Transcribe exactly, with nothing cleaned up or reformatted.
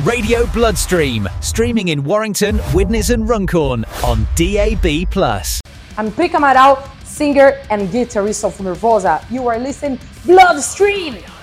Radio Bloodstream, streaming in Warrington, Widnes and Runcorn on D A B plus. I'm Pete Amaral, singer and guitarist of Nervosa. You are listening Bloodstream!